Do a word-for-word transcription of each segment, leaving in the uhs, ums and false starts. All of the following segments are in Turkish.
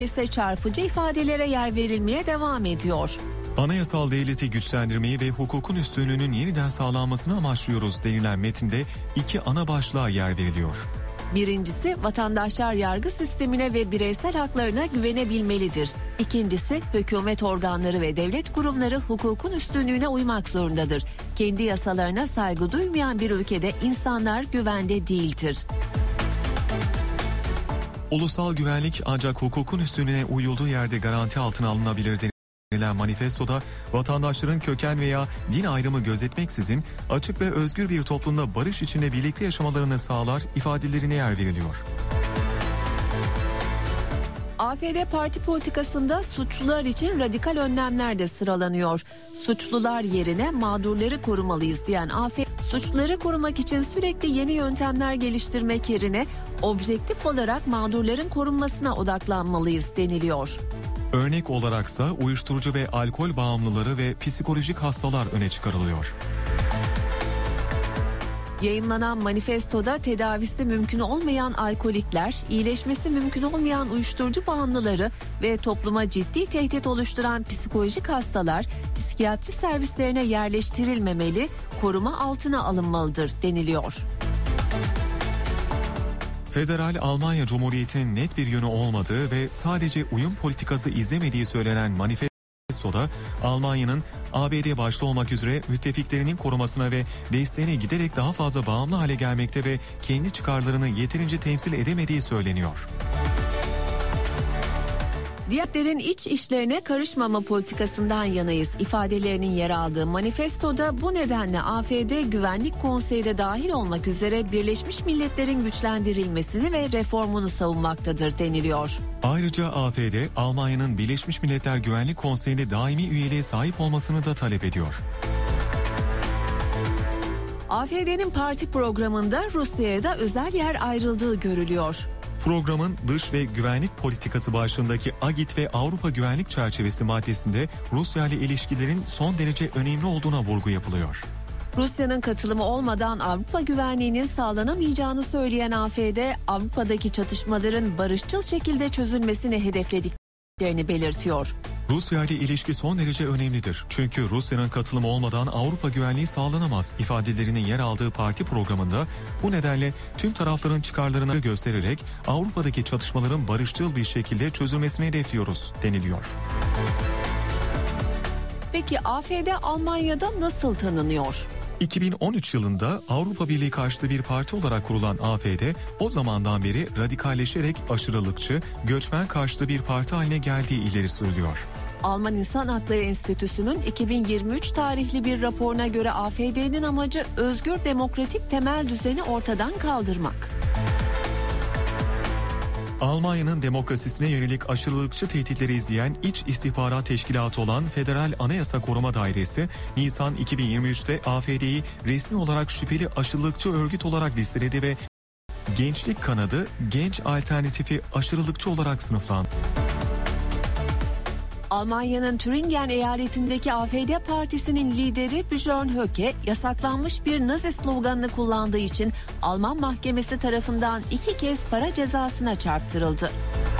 ise çarpıcı ifadelere yer verilmeye devam ediyor. Anayasal devleti güçlendirmeyi ve hukukun üstünlüğünün yeniden sağlanmasını amaçlıyoruz denilen metinde iki ana başlığa yer veriliyor. Birincisi, vatandaşlar yargı sistemine ve bireysel haklarına güvenebilmelidir. İkincisi, hükümet organları ve devlet kurumları hukukun üstünlüğüne uymak zorundadır. Kendi yasalarına saygı duymayan bir ülkede insanlar güvende değildir. Ulusal güvenlik ancak hukukun üstünlüğüne uyulduğu yerde garanti altına alınabilir denilen manifestoda vatandaşların köken veya din ayrımı gözetmeksizin açık ve özgür bir toplumda barış içinde birlikte yaşamalarını sağlar ifadelerine yer veriliyor. A F D parti politikasında suçlular için radikal önlemler de sıralanıyor. Suçlular yerine mağdurları korumalıyız diyen A F D, suçluları korumak için sürekli yeni yöntemler geliştirmek yerine objektif olarak mağdurların korunmasına odaklanmalıyız deniliyor. Örnek olaraksa uyuşturucu ve alkol bağımlıları ve psikolojik hastalar öne çıkarılıyor. Yayımlanan manifestoda tedavisi mümkün olmayan alkolikler, iyileşmesi mümkün olmayan uyuşturucu bağımlıları ve topluma ciddi tehdit oluşturan psikolojik hastalar psikiyatri servislerine yerleştirilmemeli, koruma altına alınmalıdır deniliyor. Federal Almanya Cumhuriyeti'nin net bir yönü olmadığı ve sadece uyum politikası izlemediği söylenen manifestoda Almanya'nın A B D başta olmak üzere müttefiklerinin korumasına ve desteğine giderek daha fazla bağımlı hale gelmekte ve kendi çıkarlarını yeterince temsil edemediği söyleniyor. Diğerlerin iç işlerine karışmama politikasından yanayız ifadelerinin yer aldığı manifestoda bu nedenle A F D Güvenlik Konseyi de dahil olmak üzere Birleşmiş Milletler'in güçlendirilmesini ve reformunu savunmaktadır deniliyor. Ayrıca A F D, Almanya'nın Birleşmiş Milletler Güvenlik Konseyi'nde daimi üyeliğe sahip olmasını da talep ediyor. A F D'nin parti programında Rusya'ya da özel yer ayrıldığı görülüyor. Programın dış ve güvenlik politikası başlığındaki AGİT ve Avrupa Güvenlik Çerçevesi maddesinde Rusya ile ilişkilerin son derece önemli olduğuna vurgu yapılıyor. Rusya'nın katılımı olmadan Avrupa güvenliğinin sağlanamayacağını söyleyen A F D, Avrupa'daki çatışmaların barışçıl şekilde çözülmesini hedeflediklerini belirtiyor. Rusya ile ilişki son derece önemlidir. Çünkü Rusya'nın katılımı olmadan Avrupa güvenliği sağlanamaz ifadelerinin yer aldığı parti programında bu nedenle tüm tarafların çıkarlarını göstererek Avrupa'daki çatışmaların barışçıl bir şekilde çözülmesini hedefliyoruz deniliyor. Peki A F D Almanya'da nasıl tanınıyor? iki bin on üç yılında Avrupa Birliği karşıtı bir parti olarak kurulan A F D o zamandan beri radikalleşerek aşırılıkçı, göçmen karşıtı bir parti haline geldiği ileri sürülüyor. Alman İnsan Hakları Enstitüsü'nün iki bin yirmi üç tarihli bir raporuna göre A F D'nin amacı özgür demokratik temel düzeni ortadan kaldırmak. Almanya'nın demokrasisine yönelik aşırılıkçı tehditleri izleyen İç İstihbarat Teşkilatı olan Federal Anayasa Koruma Dairesi, Nisan iki bin yirmi üçte A F D'yi resmi olarak şüpheli aşırılıkçı örgüt olarak listeledi ve Gençlik Kanadı, Genç Alternatifi aşırılıkçı olarak sınıflandırdı. Almanya'nın Türingen eyaletindeki A F D partisinin lideri Björn Höcke yasaklanmış bir Nazi sloganını kullandığı için Alman mahkemesi tarafından iki kez para cezasına çarptırıldı.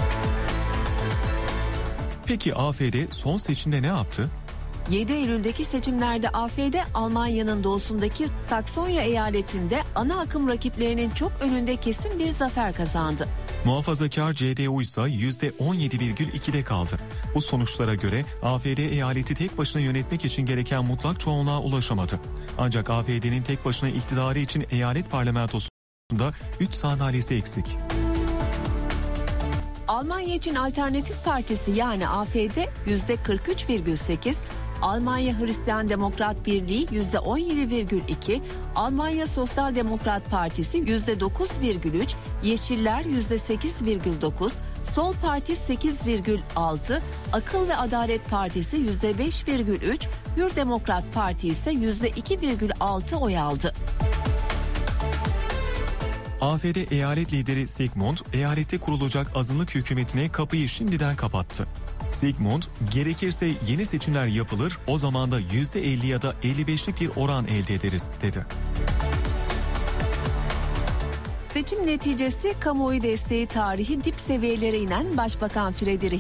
Peki A F D son seçimde ne yaptı? yedi Eylül'deki seçimlerde A F D Almanya'nın doğusundaki Saksonya eyaletinde ana akım rakiplerinin çok önünde kesin bir zafer kazandı. Muhafazakar C D U ise yüzde on yedi virgül ikide kaldı. Bu sonuçlara göre A F D eyaleti tek başına yönetmek için gereken mutlak çoğunluğa ulaşamadı. Ancak A F D'nin tek başına iktidarı için eyalet parlamentosunda üç sandalyesi eksik. Almanya için Alternatif Partisi yani A F D yüzde kırk üç virgül sekiz, Almanya Hristiyan Demokrat Birliği yüzde on yedi virgül iki, Almanya Sosyal Demokrat Partisi yüzde dokuz virgül üç, Yeşiller yüzde sekiz virgül dokuz, Sol Parti sekiz virgül altı, Akıl ve Adalet Partisi yüzde beş virgül üç, Hür Demokrat Parti ise yüzde iki virgül altı oy aldı. A F D eyalet lideri Sigmund, eyalette kurulacak azınlık hükümetine kapıyı şimdiden kapattı. Sigmund, gerekirse yeni seçimler yapılır, o zaman da yüzde elli ya da elli beşlik bir oran elde ederiz, dedi. Seçim neticesi kamuoyu desteği tarihi dip seviyelere inen Başbakan Friedrich